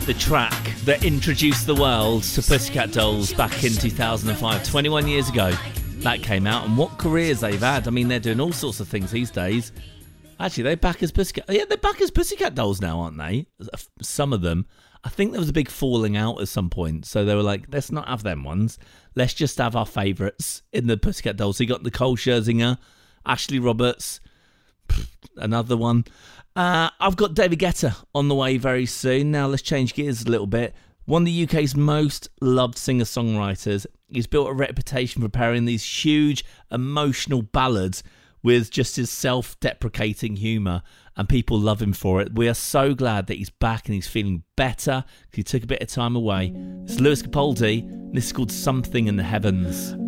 The track that introduced the world to Pussycat Dolls back in 2005, 21 years ago. That came out, and what careers they've had. I mean, they're doing all sorts of things these days. Actually, they're back as Pussycat. Yeah, they're back as Pussycat Dolls now, aren't they? Some of them. I think there was a big falling out at some point, so they were like, let's not have them ones. Let's just have our favourites in the Pussycat Dolls. So you got Nicole Scherzinger, Ashley Roberts, another one. I've got David Guetta on the way very soon. Now let's change gears a little bit. One of the UK's most loved singer-songwriters. He's built a reputation for preparing these huge emotional ballads with just his self-deprecating humour, and people love him for it. We are so glad that he's back and he's feeling better because he took a bit of time away. It's Lewis Capaldi, and this is called Something in the Heavens.